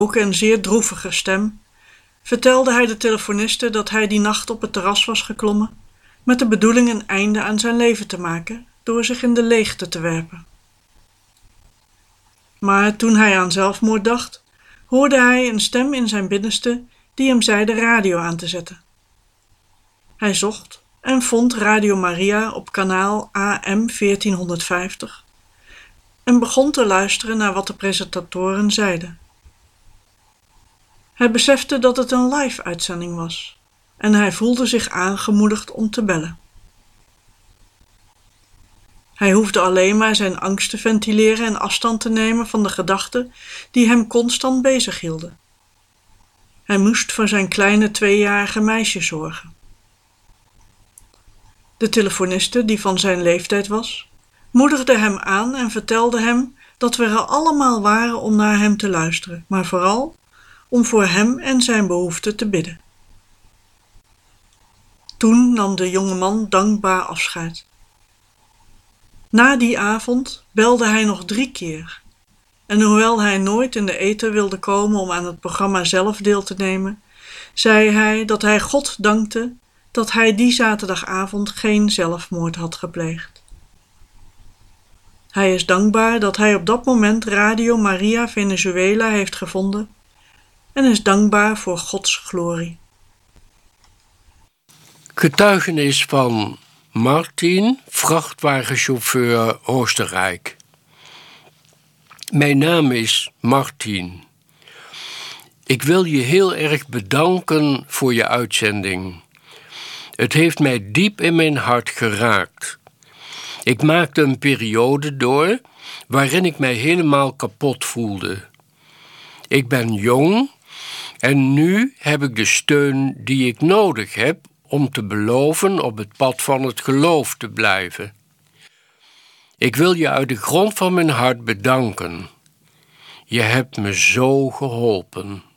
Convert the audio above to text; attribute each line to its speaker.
Speaker 1: en zeer droevige stem vertelde hij de telefoniste dat hij die nacht op het terras was geklommen met de bedoeling een einde aan zijn leven te maken door zich in de leegte te werpen. Maar toen hij aan zelfmoord dacht, hoorde hij een stem in zijn binnenste die hem zei de radio aan te zetten. Hij zocht en vond Radio Maria op kanaal AM 1450 en begon te luisteren naar wat de presentatoren zeiden. Hij besefte dat het een live-uitzending was en hij voelde zich aangemoedigd om te bellen. Hij hoefde alleen maar zijn angst te ventileren en afstand te nemen van de gedachten die hem constant bezighielden. Hij moest voor zijn kleine 2-jarige meisje zorgen. De telefoniste, die van zijn leeftijd was, moedigde hem aan en vertelde hem dat we er allemaal waren om naar hem te luisteren, maar vooral om voor hem en zijn behoeften te bidden. Toen nam de jonge man dankbaar afscheid. Na die avond belde hij nog 3 keer. En hoewel hij nooit in de ether wilde komen om aan het programma zelf deel te nemen, zei hij dat hij God dankte dat hij die zaterdagavond geen zelfmoord had gepleegd. Hij is dankbaar dat hij op dat moment Radio Maria Venezuela heeft gevonden en is dankbaar voor Gods glorie.
Speaker 2: Getuigenis van Martin, vrachtwagenchauffeur Oostenrijk. Mijn naam is Martin. Ik wil je heel erg bedanken voor je uitzending. Het heeft mij diep in mijn hart geraakt. Ik maakte een periode door waarin ik mij helemaal kapot voelde. Ik ben jong en nu heb ik de steun die ik nodig heb om te beloven op het pad van het geloof te blijven. Ik wil je uit de grond van mijn hart bedanken. Je hebt me zo geholpen.